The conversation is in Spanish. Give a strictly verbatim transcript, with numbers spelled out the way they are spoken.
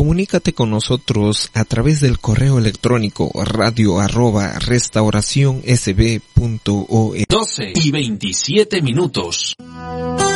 Comunícate con nosotros a través del correo electrónico radio arroba restauración s b punto org. doce y veintisiete minutos.